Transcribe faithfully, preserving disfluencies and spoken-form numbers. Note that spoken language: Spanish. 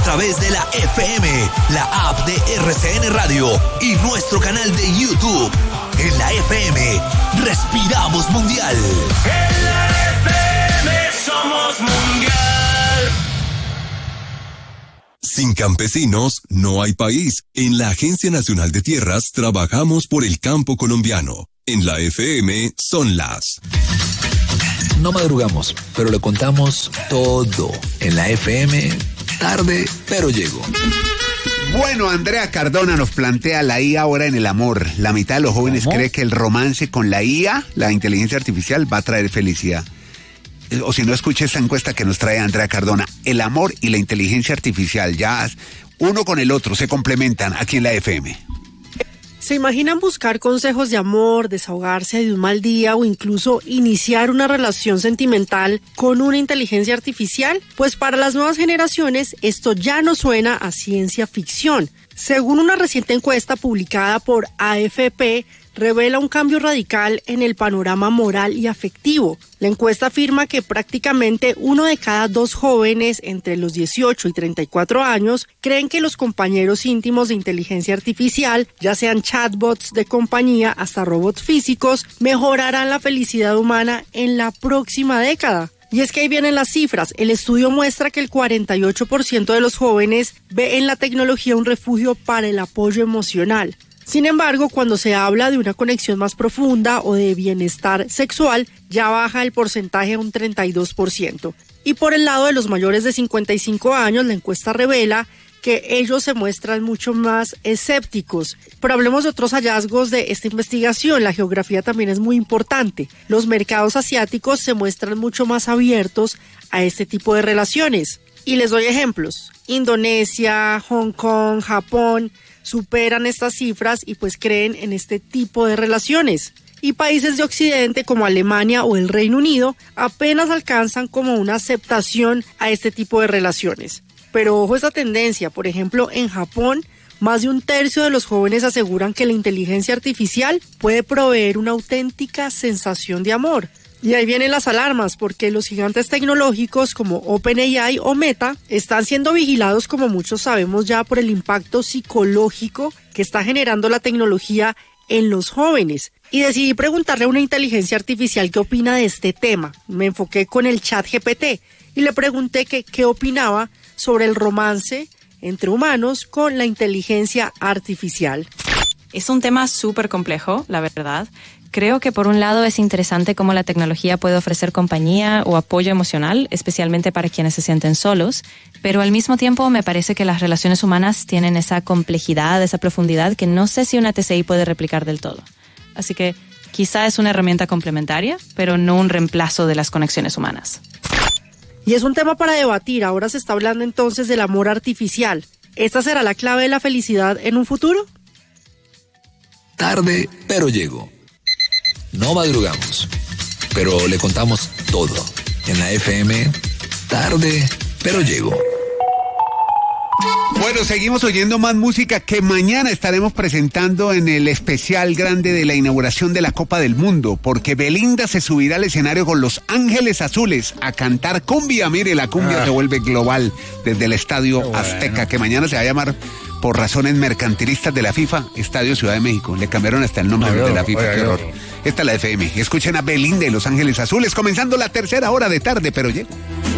través de la F M, la app de R C N Radio y nuestro canal de YouTube. En la F M, respiramos mundial. En la F M somos mundial. Sin campesinos no hay país. En la Agencia Nacional de Tierras trabajamos por el campo colombiano. En la F M son las... No madrugamos, pero le contamos todo. En la F M, tarde, pero llego. Bueno, Andrea Cardona nos plantea la I A ahora en el amor. La mitad de los jóvenes ¿Cómo? cree que el romance con la I A, la inteligencia artificial, va a traer felicidad. O si no, escuche esta encuesta que nos trae Andrea Cardona. El amor y la inteligencia artificial, ya uno con el otro, se complementan aquí en la F M. ¿Se imaginan buscar consejos de amor, desahogarse de un mal día o incluso iniciar una relación sentimental con una inteligencia artificial? Pues para las nuevas generaciones esto ya no suena a ciencia ficción. Según una reciente encuesta publicada por A F P, revela un cambio radical en el panorama moral y afectivo. La encuesta afirma que prácticamente uno de cada dos jóvenes entre los dieciocho y treinta y cuatro años creen que los compañeros íntimos de inteligencia artificial, ya sean chatbots de compañía hasta robots físicos, mejorarán la felicidad humana en la próxima década. Y es que ahí vienen las cifras. El estudio muestra que el cuarenta y ocho por ciento de los jóvenes ve en la tecnología un refugio para el apoyo emocional. Sin embargo, cuando se habla de una conexión más profunda o de bienestar sexual, ya baja el porcentaje a un treinta y dos por ciento. Y por el lado de los mayores de cincuenta y cinco años, la encuesta revela que ellos se muestran mucho más escépticos. Pero hablemos de otros hallazgos de esta investigación. La geografía también es muy importante. Los mercados asiáticos se muestran mucho más abiertos a este tipo de relaciones. Y les doy ejemplos. Indonesia, Hong Kong, Japón superan estas cifras y pues creen en este tipo de relaciones. Y países de Occidente como Alemania o el Reino Unido apenas alcanzan como una aceptación a este tipo de relaciones. Pero ojo esta tendencia, por ejemplo, en Japón, más de un tercio de los jóvenes aseguran que la inteligencia artificial puede proveer una auténtica sensación de amor. Y ahí vienen las alarmas, porque los gigantes tecnológicos como OpenAI o Meta están siendo vigilados, como muchos sabemos ya, por el impacto psicológico que está generando la tecnología en los jóvenes. Y decidí preguntarle a una inteligencia artificial qué opina de este tema. Me enfoqué con el chat G P T y le pregunté que, qué opinaba sobre el romance entre humanos con la inteligencia artificial. Es un tema súper complejo, la verdad. Creo que por un lado es interesante cómo la tecnología puede ofrecer compañía o apoyo emocional, especialmente para quienes se sienten solos, pero al mismo tiempo me parece que las relaciones humanas tienen esa complejidad, esa profundidad que no sé si una T C I puede replicar del todo. Así que quizá es una herramienta complementaria, pero no un reemplazo de las conexiones humanas. Y es un tema para debatir. Ahora se está hablando entonces del amor artificial. ¿Esta será la clave de la felicidad en un futuro? Tarde, pero llego. No madrugamos, pero le contamos todo. En la F M, tarde, pero llego. Bueno, seguimos oyendo más música que mañana estaremos presentando en el especial grande de la inauguración de la Copa del Mundo, porque Belinda se subirá al escenario con Los Ángeles Azules a cantar cumbia. Mire, la cumbia ah. se vuelve global desde el Estadio bueno. Azteca, que mañana se va a llamar, por razones mercantilistas de la FIFA, Estadio Ciudad de México. Le cambiaron hasta el nombre oye, de la FIFA, oye, qué horror. Esta es la F M. Escuchen a Belinda y Los Ángeles Azules, comenzando la tercera hora de tarde, pero llego.